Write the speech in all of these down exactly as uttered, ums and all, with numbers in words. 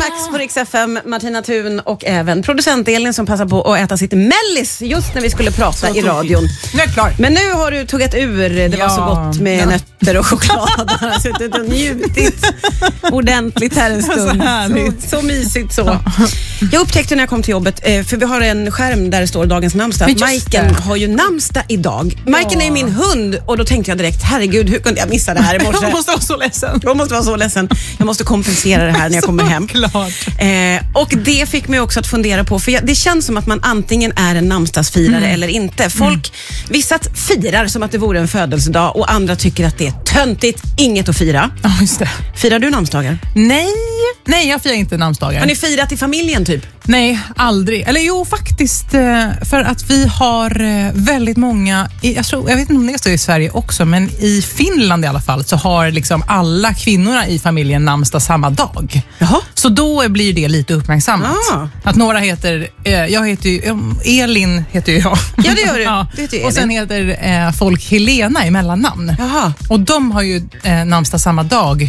Max på Rix F M, Martina Thun och även producent Elin som passar på att äta sitt mellis just när vi skulle prata i radion. Nu är jag klar. Men nu har du tuggat ur, det Ja. var så gott med Ja. nötter och choklad. Han har suttit och njutit ordentligt här en stund. Så härligt. Så, så mysigt så. Jag upptäckte när jag kom till jobbet, eh, för vi har en skärm där det står dagens namnsdag. Men just Majken det. har ju namnsdag idag. Majken är ju min hund och då tänkte jag direkt, herregud, hur kunde jag missa det här i morse? Jag måste vara så ledsen. Jag måste vara så ledsen. Jag måste kompensera det här när jag kommer hem. Klart. Eh, och det fick mig också att fundera på, för jag, det känns som att man antingen är en namnsdagsfirare mm. eller inte. Folk, mm. vissa firar som att det vore en födelsedag och andra tycker att det är töntigt, inget att fira. Ja, just det. Firar du namnsdagar? Nej, nej jag firar inte namnsdagar. Har ni firat i familjen typ? Nej, aldrig. Eller jo, faktiskt eh, för att vi har eh, väldigt många, i, jag, tror, jag vet inte om det är så i Sverige också, men i Finland i alla fall så har liksom alla kvinnorna i familjen namnsdag samma dag. Jaha. Så då blir det lite uppmärksammat. Ah. Att några heter, eh, jag heter ju, um, Elin heter ju jag. Ja, det gör du. Ja. Det heter ju Och sen Elin. heter eh, folk Helena i mellannamn. Jaha, Och de har ju eh, namnsdag samma dag,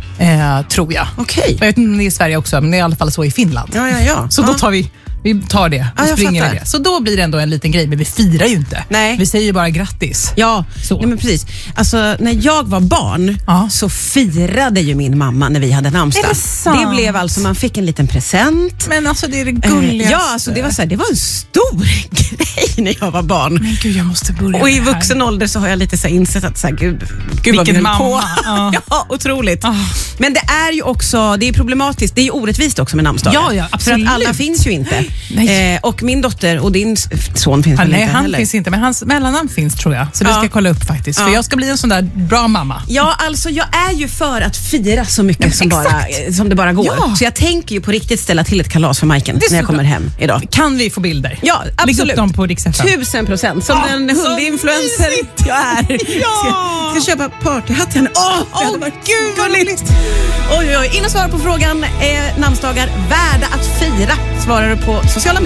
eh, tror jag. okej. Jag vet inte om det är i Sverige också, men det är i alla fall så i Finland. Ja, ja, ja. Så ja. då tar vi, vi tar det och Ja, jag springer fattar. med det. Så då blir det ändå en liten grej, men vi firar ju inte. Nej. Vi säger ju bara grattis. Ja, Så. nej, men precis. Alltså, när jag var barn Ja. så firade ju min mamma när vi hade namnsdag. Är det sant? Det blev alltså, man fick en liten present. Men alltså det är det Eh, gulligaste. Ja, alltså det var så här, det var en stor grej när jag var barn. Men gud, jag måste börja Och i med det här. vuxen ålder så har jag lite så här insett att så här, gud, gud vad vi Vilken höll på. mamma. Ja. Ja, otroligt. Ah. Men det är ju också, det är problematiskt, det är ju orättvist också med namnsdagar. Ja, ja, absolut. För att alla finns ju inte. Nej. Eh, och min dotter och din s- son finns Ja, väl nej, inte han heller. finns inte, men hans mellannamn finns tror jag. Så det Ja. ska jag kolla upp faktiskt. För Ja. jag ska bli en sån där bra mamma. Ja, alltså jag är ju för att fira så mycket Ja, som, bara, exakt. som det bara går. Ja. Så jag tänker ju på riktigt ställa till ett kalas för Majken Det är när jag så kommer bra. hem idag. Kan vi få bilder? Ja, Lägg absolut. upp dem på Rix F M. Tusen procent. Som Ja, en så hundinfluencer mysigt. jag är. Ja. Ska, ska köpa partyhatt till henne. Åh, det Åh, hade varit gud, vad gulligt. Oj, oj, oj. In och svara på frågan. Är namnsdagar värda att fira? Svarar du på sociala medier?